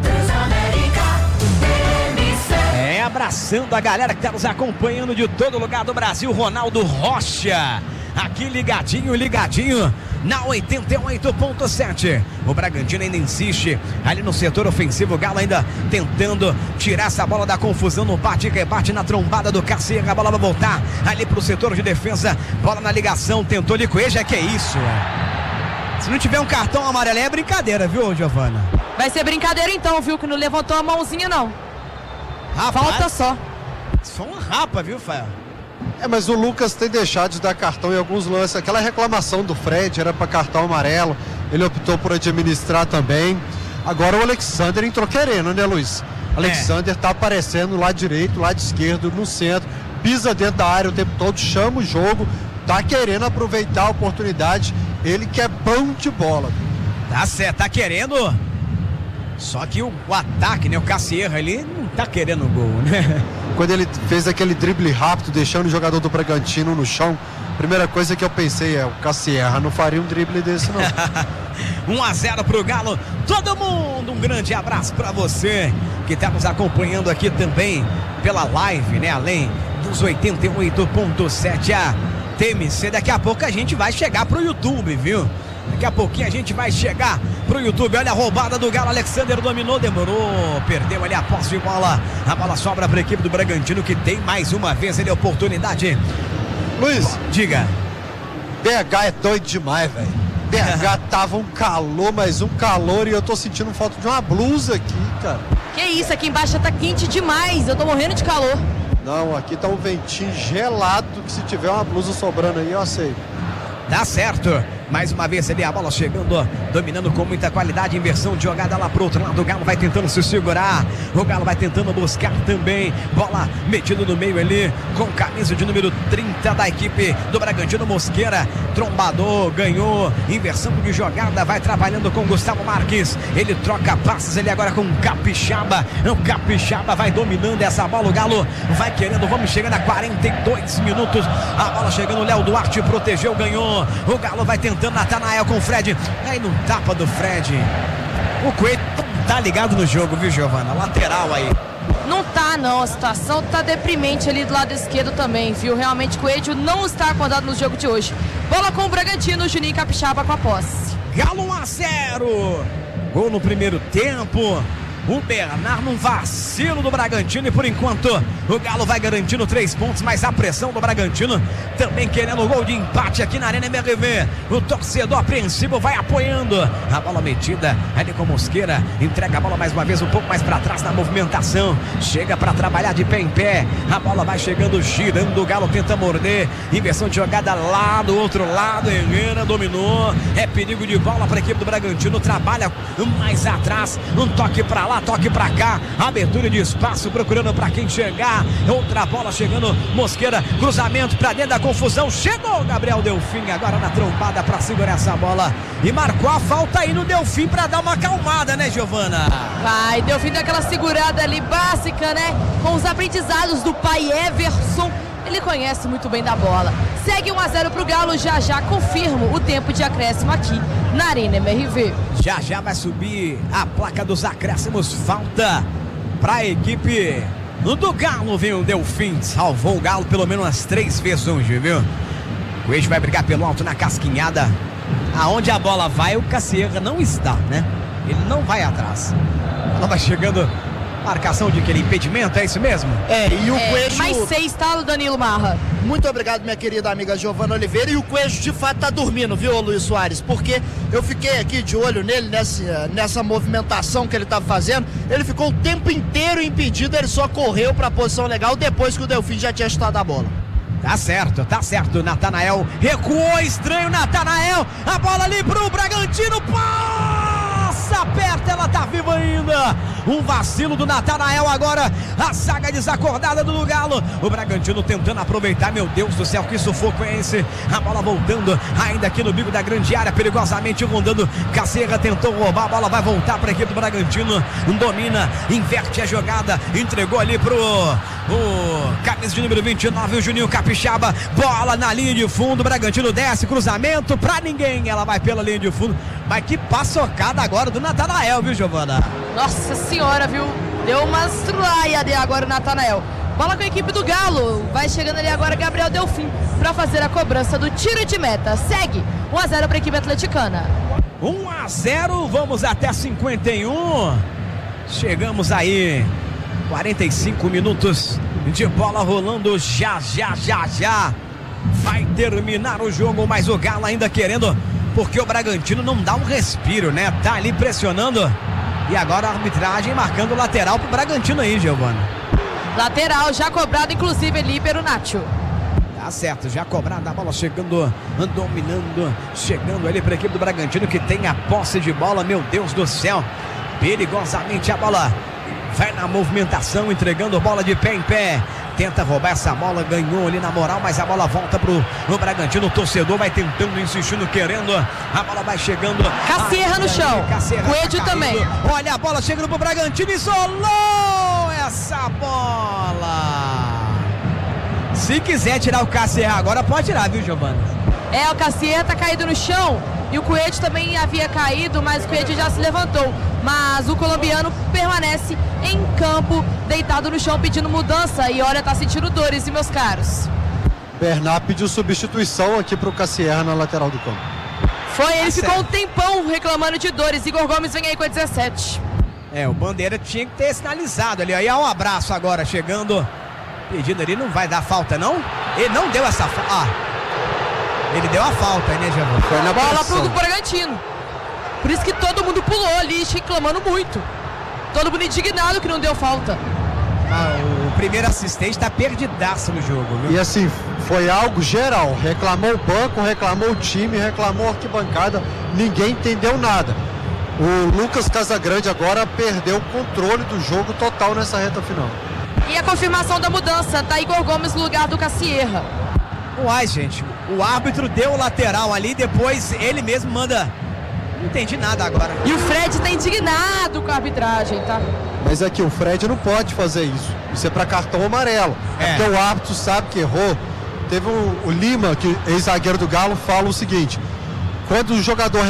Abraçando a galera que tá nos acompanhando de todo lugar do Brasil, Ronaldo Rocha. Aqui ligadinho na 88.7. O Bragantino ainda insiste ali no setor ofensivo. O Galo ainda tentando tirar essa bola da confusão no bate e rebate na trombada do Cacique. A bola vai voltar ali pro setor de defesa. Bola na ligação, tentou Licoeja, que é isso? Se não tiver um cartão amarelo é brincadeira, viu, Giovana? Vai ser brincadeira então, viu, que não levantou a mãozinha não. Rapaz, falta só. Isso foi uma rapa, viu, Fael? Mas o Lucas tem deixado de dar cartão em alguns lances. Aquela reclamação do Fred era para cartão amarelo, ele optou por administrar também. Agora o Alexander entrou querendo, né, Luiz? Alexander tá aparecendo lá direito, lado esquerdo, no centro, pisa dentro da área o tempo todo, chama o jogo, tá querendo aproveitar a oportunidade. Ele que é bom de bola. Tá certo, tá querendo. Só que o ataque, né, o Cacique ali não tá querendo gol, né? Quando ele fez aquele drible rápido, deixando o jogador do Bragantino no chão, a primeira coisa que eu pensei é, o Cacique não faria um drible desse não. 1-0 pro Galo. Todo mundo, um grande abraço pra você que tá nos acompanhando aqui também pela live, né? Além dos 88.7 a TMC. Daqui a pouco a gente vai chegar pro YouTube, viu? Daqui a pouquinho a gente vai chegar pro YouTube. Olha a roubada do Galo. Alexander dominou, demorou, perdeu ali a posse de bola. A bola sobra para a equipe do Bragantino, que tem mais uma vez ele a oportunidade. Luiz, diga. BH é doido demais, velho. BH tava um calor, mas um calor, e eu tô sentindo falta de uma blusa aqui, cara. Que isso, aqui embaixo tá quente demais, eu tô morrendo de calor. Não, aqui tá um ventinho gelado, que se tiver uma blusa sobrando aí, eu aceito. Tá certo. Mais uma vez ali a bola chegando, dominando com muita qualidade, inversão de jogada lá pro outro lado. O Galo vai tentando se segurar, o Galo vai tentando buscar também. Bola metida no meio ali, com camisa de número 30 da equipe do Bragantino, Mosqueira. Trombador, ganhou, inversão de jogada, vai trabalhando com Gustavo Marques. Ele troca passes ali agora com Capixaba. O Capixaba vai dominando essa bola, o Galo vai querendo, vamos chegando a 42 minutos. A bola chegando, Léo Duarte protegeu, ganhou. O Galo vai tentando Natanael com o Fred. Aí no tapa do Fred. O Coelho tá ligado no jogo, viu, Giovana? Lateral aí. Não tá, não. A situação tá deprimente ali do lado esquerdo também, viu? Realmente o Coelho não está acordado no jogo de hoje. Bola com o Bragantino, Juninho Capixaba com a posse. Galo 1-0. Gol no primeiro tempo. O Bernard num vacilo do Bragantino, e por enquanto o Galo vai garantindo 3 pontos, mas a pressão do Bragantino também querendo o gol de empate aqui na Arena MRV. O torcedor apreensivo vai apoiando. A bola metida ali com Mosqueira, entrega a bola mais uma vez um pouco mais para trás na movimentação, chega para trabalhar de pé em pé. A bola vai chegando, girando, o Galo tenta morder, inversão de jogada lá do outro lado. Herrera dominou, é perigo de bola para a equipe do Bragantino, trabalha mais atrás, um toque para lá. lá, toque pra cá, abertura de espaço, procurando pra quem chegar, outra bola chegando, Mosqueira, cruzamento pra dentro da confusão, chegou o Gabriel Delfim, agora na trombada pra segurar essa bola, e marcou a falta aí no Delfim pra dar uma acalmada, né, Giovana? Vai, Delfim deu aquela segurada ali básica, né, com os aprendizados do pai Everson. Ele conhece muito bem da bola. Segue 1-0 pro Galo, já confirmo o tempo de acréscimo aqui na Arena MRV. Já vai subir a placa dos acréscimos, falta pra equipe do Galo, viu? Delfim salvou o Galo pelo menos umas 3 vezes hoje, viu? O Coelho vai brigar pelo alto na casquinhada. Aonde a bola vai, o Cassierra não está, né? Ele não vai atrás. Ela vai chegando... Marcação de aquele impedimento, é isso mesmo? E o Coelho... Mais 6, tá, Danilo Marra? Muito obrigado, minha querida amiga Giovana Oliveira. E o Coelho de fato tá dormindo, viu, Luiz Soares? Porque eu fiquei aqui de olho nele, nessa movimentação que ele tava fazendo. Ele ficou o tempo inteiro impedido, ele só correu pra posição legal depois que o Delfim já tinha chutado a bola. Tá certo, Natanael recuou, estranho, Natanael, a bola ali pro Bragantino, passa perto, ela tá viva ainda, um vacilo do Natanael agora, a zaga desacordada do Galo, o Bragantino tentando aproveitar, meu Deus do céu, que sufoco é esse, a bola voltando, ainda aqui no bico da grande área, perigosamente rondando, Cassierra tentou roubar, a bola vai voltar para a equipe do Bragantino, domina, inverte a jogada, entregou ali pro camisa de número 29, o Juninho Capixaba, bola na linha de fundo, Bragantino desce, cruzamento pra ninguém, ela vai pela linha de fundo, mas que paçocada agora do Natanael, viu, Giovana? Nossa senhora, viu? Deu uma estrulaia ali agora o Natanael. Bola com a equipe do Galo, vai chegando ali agora Gabriel Delfim pra fazer a cobrança do tiro de meta, segue 1-0 pra equipe atleticana. 1-0, vamos até 51, chegamos aí 45 minutos de bola rolando, já vai terminar o jogo, mas o Galo ainda querendo, porque o Bragantino não dá um respiro, né? Tá ali pressionando e agora a arbitragem marcando lateral pro Bragantino aí, Giovana. Lateral já cobrado, inclusive ali pelo Nacho. Tá certo, já cobrada a bola chegando, dominando, chegando ali para a equipe do Bragantino que tem a posse de bola, meu Deus do céu, perigosamente a bola vai na movimentação, entregando bola de pé em pé, tenta roubar essa bola, ganhou ali na moral, mas a bola volta pro Bragantino, o torcedor vai tentando, insistindo, querendo, a bola vai chegando, Cassierra no chão, Coelho também, olha a bola chegando pro Bragantino, isolou essa bola. Se quiser tirar o Cassierra agora, pode tirar, viu, Giovana? O Cassierra tá caído no chão e o Coelho também havia caído, mas o Coelho já se levantou. Mas o colombiano permanece em campo, deitado no chão, pedindo mudança. E olha, tá sentindo dores, e meus caros. Bernard pediu substituição aqui pro Cassierra na lateral do campo. Foi, ele ficou um tempão reclamando de dores. Igor Gomes vem aí com a 17. O Bandeira tinha que ter sinalizado ali. Aí há um abraço agora chegando. Pedido ali, não vai dar falta, não? Ele não deu essa falta. Ele deu a falta, né, Giovana? Foi na bola pro Bragantino. Por isso que todo mundo pulou ali, reclamando muito. Todo mundo indignado que não deu falta. O primeiro assistente tá perdidaço no jogo, viu? E assim, foi algo geral. Reclamou o banco, reclamou o time, reclamou a arquibancada. Ninguém entendeu nada. O Lucas Casagrande agora perdeu o controle do jogo total nessa reta final. E a confirmação da mudança, tá Igor Gomes no lugar do Cassierra. Uai, gente, o árbitro deu o lateral ali, depois ele mesmo manda. Não entendi nada agora. E o Fred tá indignado com a arbitragem, tá? Mas aqui o Fred não pode fazer isso. Isso é para cartão amarelo. Porque o árbitro sabe que errou. Teve o Lima, que ex-zagueiro do Galo, fala o seguinte: quando o jogador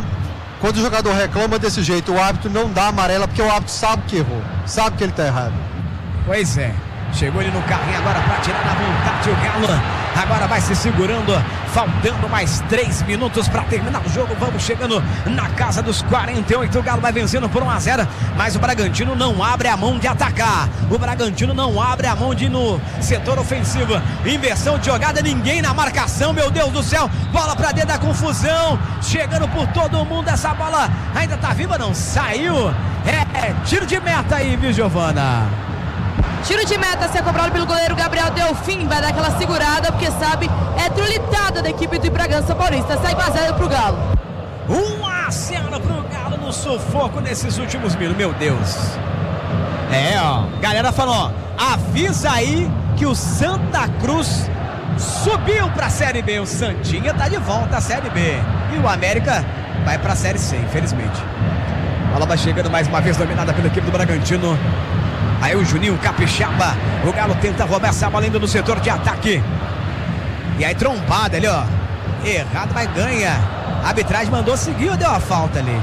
reclama desse jeito, o árbitro não dá amarela, porque o árbitro sabe que errou, sabe que ele tá errado. Pois é. Chegou ele no carrinho agora para tirar na vontade o Galo. Agora vai se segurando. Faltando mais 3 minutos para terminar o jogo. Vamos chegando na casa dos 48. O Galo vai vencendo por 1-0. Mas o Bragantino não abre a mão de atacar. O Bragantino não abre a mão de ir no setor ofensivo. Inversão de jogada. Ninguém na marcação. Meu Deus do céu. Bola para dentro da confusão. Chegando por todo mundo. Essa bola ainda tá viva, não? Saiu. Tiro de meta aí, viu, Giovana? Tiro de meta, se é cobrado pelo goleiro Gabriel Delfim, vai dar aquela segurada, porque sabe, é trulitada da equipe do Bragança Paulista. Sai 1-0 pro Galo. 1-0 pro Galo no no sufoco nesses últimos minutos, meu Deus. Galera falou, avisa aí que o Santa Cruz subiu pra Série B. O Santinha tá de volta à Série B. E o América vai pra Série C, infelizmente. A bola vai chegando mais uma vez, dominada pela equipe do Bragantino. Aí o Juninho Capixaba. O Galo tenta roubar essa bola indo no setor de ataque. E aí trombada ali, ó. Errado, mas ganha. A arbitragem mandou seguir ou deu a falta ali?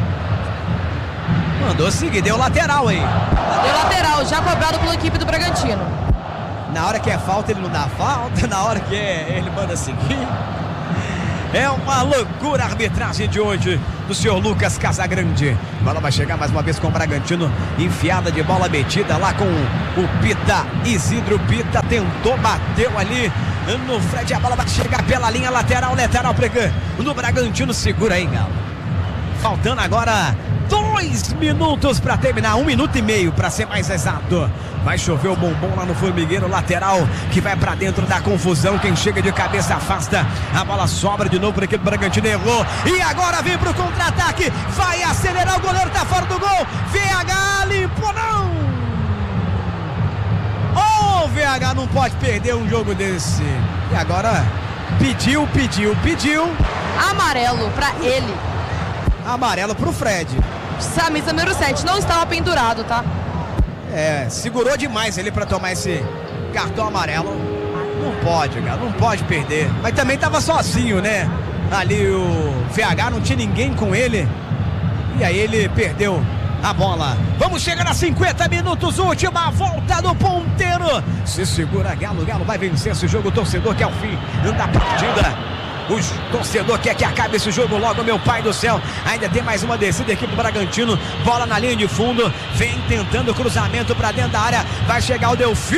Mandou seguir, deu lateral aí. Deu lateral, já cobrado pela equipe do Bragantino. Na hora que é falta, ele não dá falta. Na hora que ele manda seguir. É uma loucura a arbitragem de hoje do senhor Lucas Casagrande. A bola vai chegar mais uma vez com o Bragantino. Enfiada de bola metida lá com o Pita. Isidro Pita tentou, bateu ali no Fred. A bola vai chegar pela linha lateral no Bragantino. Segura aí, Galo. Faltando agora 2 minutos para terminar, 1 minuto e meio para ser mais exato. Vai chover o bombom lá no formigueiro lateral, que vai para dentro da confusão. Quem chega de cabeça afasta. A bola sobra de novo para aquele Bragantino, errou. E agora vem pro contra-ataque. Vai acelerar, o goleiro tá fora do gol. VH limpou, não. O VH não pode perder um jogo desse. E agora pediu. Amarelo para ele. Amarelo pro Fred. Camisa número 7, não estava pendurado, tá? Segurou demais ele pra tomar esse cartão amarelo. Não pode, cara, não pode perder. Mas também tava sozinho, né? Ali o VH, não tinha ninguém com ele. E aí ele perdeu a bola. Vamos chegar a 50 minutos, última volta do ponteiro. Se segura, Galo vai vencer esse jogo. O torcedor quer o fim da partida. O torcedor quer que acabe esse jogo logo, meu pai do céu. Ainda tem mais uma descida aqui pro Bragantino. Bola na linha de fundo. Vem tentando cruzamento pra dentro da área. Vai chegar o Delfim.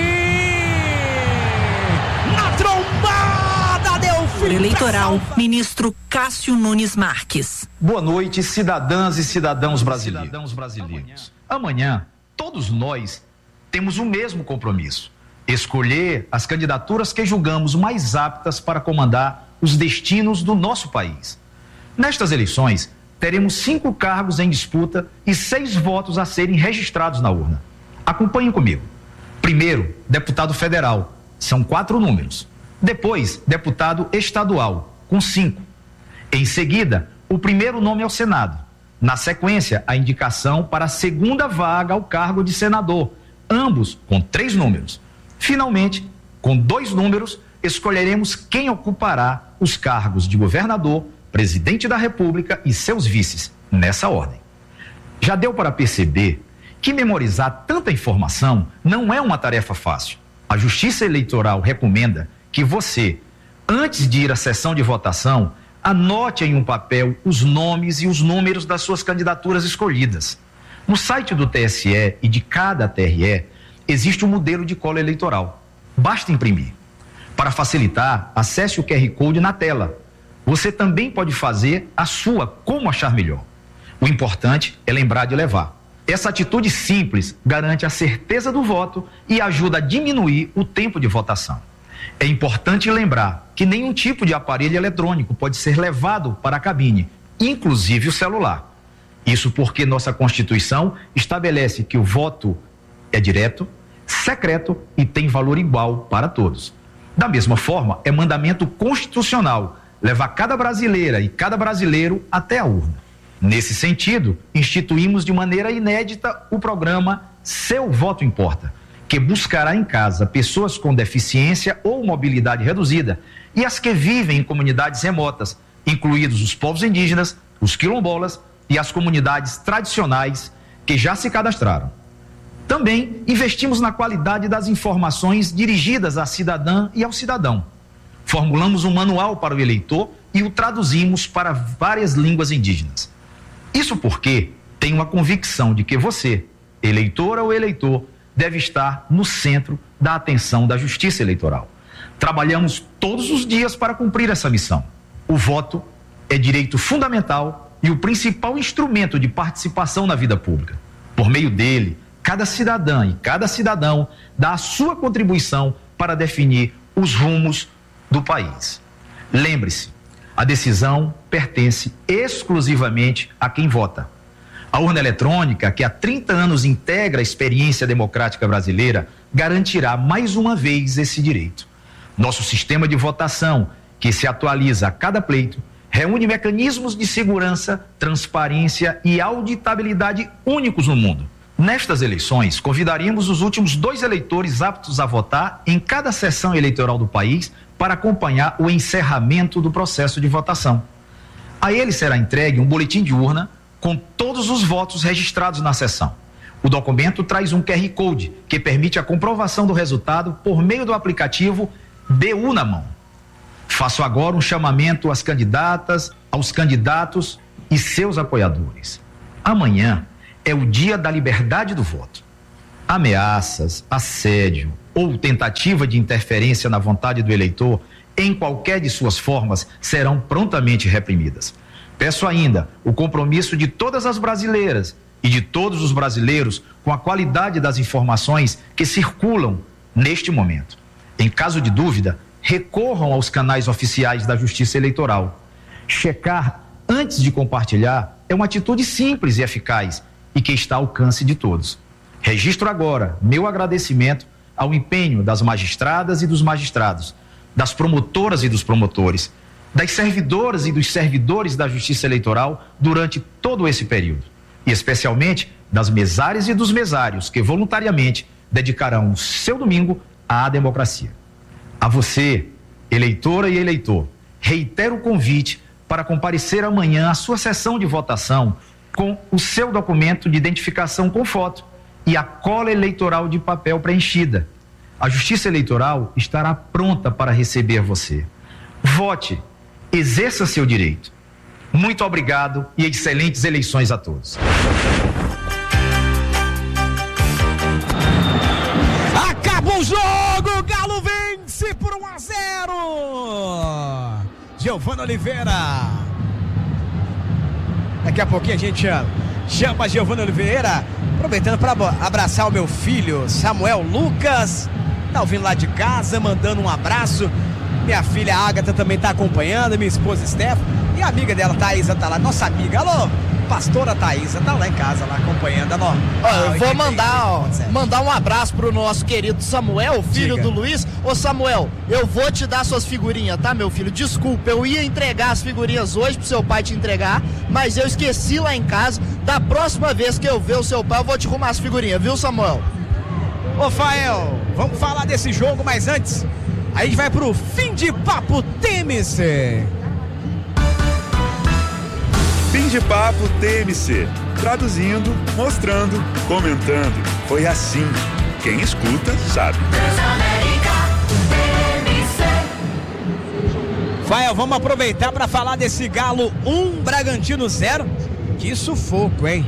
Na trombada, Delfim. Eleitoral, ministro Cássio Nunes Marques. Boa noite, cidadãs e cidadãos brasileiros. Amanhã, todos nós temos o mesmo compromisso. Escolher as candidaturas que julgamos mais aptas para comandar os destinos do nosso país. Nestas eleições, teremos 5 cargos em disputa e 6 votos a serem registrados na urna. Acompanhem comigo. Primeiro, deputado federal, são 4 números. Depois, deputado estadual, com 5. Em seguida, o primeiro nome ao Senado. Na sequência, a indicação para a segunda vaga ao cargo de senador, ambos com 3 números. Finalmente, com 2 números, escolheremos quem ocupará os cargos de governador, presidente da República e seus vices, nessa ordem. Já deu para perceber que memorizar tanta informação não é uma tarefa fácil. A Justiça Eleitoral recomenda que você, antes de ir à sessão de votação, anote em um papel os nomes e os números das suas candidaturas escolhidas. No site do TSE e de cada TRE, existe um modelo de cola eleitoral. Basta imprimir. Para facilitar, acesse o QR Code na tela. Você também pode fazer a sua como achar melhor. O importante é lembrar de levar. Essa atitude simples garante a certeza do voto e ajuda a diminuir o tempo de votação. É importante lembrar que nenhum tipo de aparelho eletrônico pode ser levado para a cabine, inclusive o celular. Isso porque nossa Constituição estabelece que o voto é direto, secreto e tem valor igual para todos. Da mesma forma, é mandamento constitucional levar cada brasileira e cada brasileiro até a urna. Nesse sentido, instituímos de maneira inédita o programa Seu Voto Importa, que buscará em casa pessoas com deficiência ou mobilidade reduzida e as que vivem em comunidades remotas, incluídos os povos indígenas, os quilombolas e as comunidades tradicionais que já se cadastraram. Também investimos na qualidade das informações dirigidas à cidadã e ao cidadão. Formulamos um manual para o eleitor e o traduzimos para várias línguas indígenas. Isso porque tenho a convicção de que você, eleitora ou eleitor, deve estar no centro da atenção da Justiça Eleitoral. Trabalhamos todos os dias para cumprir essa missão. O voto é direito fundamental e o principal instrumento de participação na vida pública. Por meio dele, cada cidadã e cada cidadão dá a sua contribuição para definir os rumos do país. Lembre-se, A decisão pertence exclusivamente a quem vota. A urna eletrônica, que há 30 anos integra a experiência democrática brasileira, garantirá mais uma vez esse direito. Nosso sistema de votação, que se atualiza a cada pleito, reúne mecanismos de segurança, transparência e auditabilidade únicos no mundo. Nestas eleições, convidaríamos os últimos 2 eleitores aptos a votar em cada sessão eleitoral do país para acompanhar o encerramento do processo de votação. A ele será entregue um boletim de urna com todos os votos registrados na sessão. O documento traz um QR Code que permite a comprovação do resultado por meio do aplicativo BU na mão. Faço agora um chamamento às candidatas, aos candidatos e seus apoiadores. Amanhã é o dia da liberdade do voto. Ameaças, assédio ou tentativa de interferência na vontade do eleitor, em qualquer de suas formas, serão prontamente reprimidas. Peço ainda o compromisso de todas as brasileiras e de todos os brasileiros com a qualidade das informações que circulam neste momento. Em caso de dúvida, recorram aos canais oficiais da Justiça Eleitoral. Checar antes de compartilhar é uma atitude simples e eficaz e que está ao alcance de todos. Registro agora meu agradecimento ao empenho das magistradas e dos magistrados, das promotoras e dos promotores, das servidoras e dos servidores da Justiça Eleitoral durante todo esse período, e especialmente das mesárias e dos mesários que voluntariamente dedicarão o seu domingo à democracia. A você, eleitora e eleitor, reitero o convite para comparecer amanhã à sua sessão de votação com o seu documento de identificação com foto e a cola eleitoral de papel preenchida. A Justiça Eleitoral estará pronta para receber você. Vote, exerça seu direito. Muito obrigado e excelentes eleições a todos. Acabou o jogo, o Galo vence por 1-0. Giovana Oliveira. Daqui a pouquinho a gente chama a Giovana Oliveira, aproveitando para abraçar o meu filho Samuel Lucas, tá ouvindo lá de casa, mandando um abraço. Minha filha Ágata também tá acompanhando, minha esposa Steph, e a amiga dela, Thaísa, tá lá, nossa amiga, alô, pastora Thaísa, tá lá em casa, lá acompanhando. Eu vou mandar um abraço pro nosso querido Samuel, filho do Luiz. Ô Samuel, eu vou te dar suas figurinhas, tá, meu filho? Desculpa, eu ia entregar as figurinhas hoje pro seu pai te entregar, mas eu esqueci lá em casa. Da próxima vez que eu ver o seu pai, eu vou te arrumar as figurinhas, viu, Samuel? Ô Fael, vamos falar desse jogo, mas antes a gente vai pro Fim de Papo TMC. Fim de Papo TMC. Traduzindo, mostrando, comentando. Foi assim. Quem escuta, sabe. Fael, vamos aproveitar para falar desse Galo 1, Bragantino 0. Que sufoco, hein?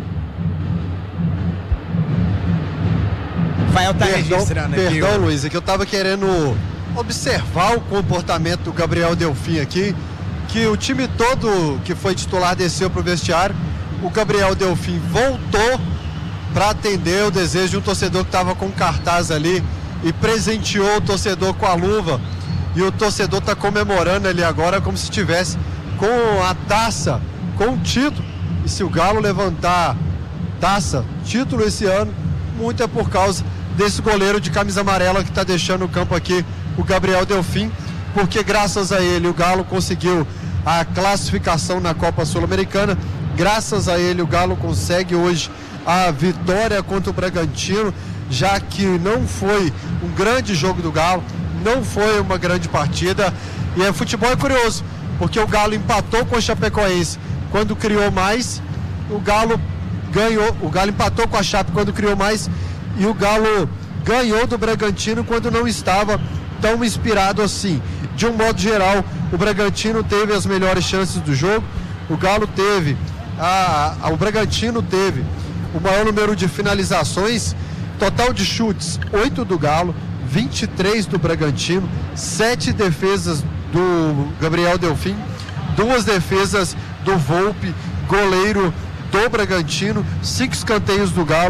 Fael tá registrando aqui. Perdão, Luiz, é que eu tava querendo observar o comportamento do Gabriel Delfim aqui, que o time todo que foi titular desceu pro vestiário, o Gabriel Delfim voltou para atender o desejo de um torcedor que estava com cartaz ali e presenteou o torcedor com a luva, e o torcedor tá comemorando ali agora como se estivesse com a taça, com o título. E se o Galo levantar taça, título esse ano, muito é por causa desse goleiro de camisa amarela que está deixando o campo aqui, o Gabriel Delfim, porque graças a ele o Galo conseguiu a classificação na Copa Sul-Americana, graças a ele o Galo consegue hoje a vitória contra o Bragantino, já que não foi um grande jogo do Galo, não foi uma grande partida, e futebol é curioso, porque o Galo empatou com a Chapecoense quando criou mais, o Galo empatou com a Chape quando criou mais, e o Galo ganhou do Bragantino quando não estava tão inspirado assim. De um modo geral, o Bragantino teve as melhores chances do jogo, o Galo teve, o Bragantino teve o maior número de finalizações, total de chutes, 8 do Galo, 23 do Bragantino, 7 defesas do Gabriel Delfim, 2 defesas do Volpi, goleiro do Bragantino, 5 escanteios do Galo,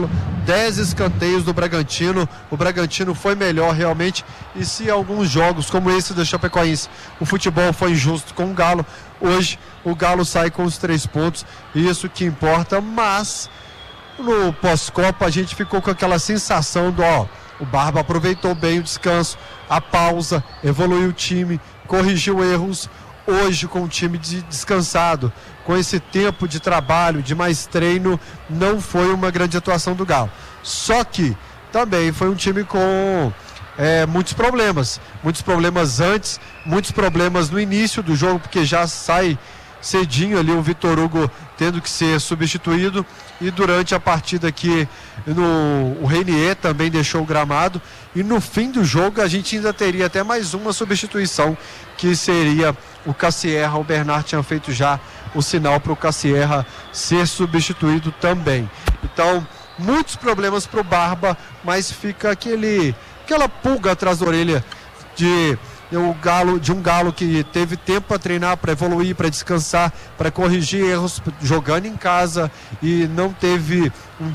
10 escanteios do Bragantino. O Bragantino foi melhor realmente, e se alguns jogos como esse do Chapecoense o futebol foi injusto com o Galo, hoje o Galo sai com os 3 pontos, isso que importa. Mas no pós-Copa a gente ficou com aquela sensação do o Barba aproveitou bem o descanso, a pausa, evoluiu o time, corrigiu erros. Hoje, com o time descansado, com esse tempo de trabalho, de mais treino, não foi uma grande atuação do Galo. Só que também foi um time com muitos problemas antes, muitos problemas no início do jogo, porque já sai cedinho ali o Vitor Hugo tendo que ser substituído, e durante a partida aqui o Reinier também deixou o gramado, e no fim do jogo a gente ainda teria até mais uma substituição, que seria o Cassierra. O Bernard tinha feito já o sinal para o Cassierra ser substituído também. Então, muitos problemas para o Barba, mas fica aquela pulga atrás da orelha de um Galo que teve tempo para treinar, para evoluir, para descansar, para corrigir erros, jogando em casa, e não teve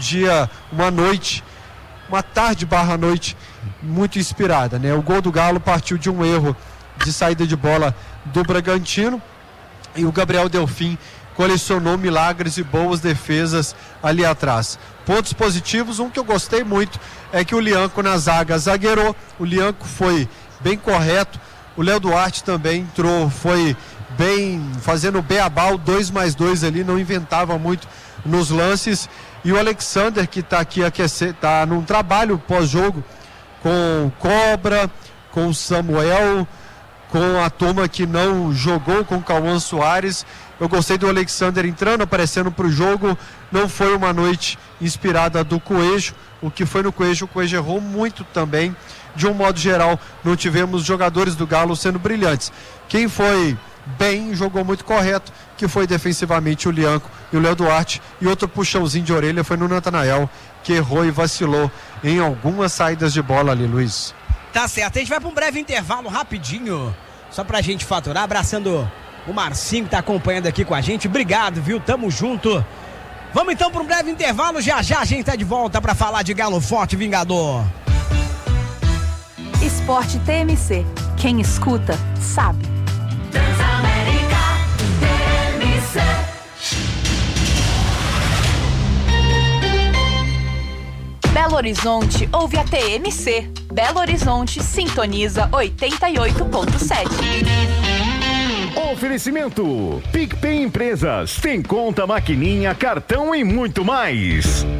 uma tarde/noite muito inspirada, né? O gol do Galo partiu de um erro de saída de bola do Bragantino, e o Gabriel Delfim colecionou milagres e boas defesas ali atrás. Pontos positivos, um que eu gostei muito é que o Lianco na zaga zagueirou, o Lianco foi bem correto, o Léo Duarte também entrou, foi bem, fazendo beabá, o 2+2 ali, não inventava muito nos lances, e o Alexander, que está aqui está num trabalho pós-jogo com o Cobra, com o Samuel, com a turma que não jogou, com o Cauã Soares. Eu gostei do Alexander entrando, aparecendo para o jogo. Não foi uma noite inspirada do Coelho. O que foi no Coelho, o Coelho errou muito também. De um modo geral, não tivemos jogadores do Galo sendo brilhantes. Quem foi bem, jogou muito correto, que foi defensivamente o Lianco e o Léo Duarte, e outro puxãozinho de orelha foi no Natanael, que errou e vacilou em algumas saídas de bola ali, Luiz. Tá certo, a gente vai para um breve intervalo rapidinho, só pra gente faturar, abraçando o Marcinho que tá acompanhando aqui com a gente. Obrigado, viu? Tamo junto. Vamos então para um breve intervalo, já a gente tá de volta para falar de Galo Forte Vingador. Esporte TMC. Quem escuta, sabe. Transamérica TMC. Belo Horizonte ouve a TMC. Belo Horizonte sintoniza 88.7. Oferecimento PicPay Empresas, tem conta, maquininha, cartão e muito mais.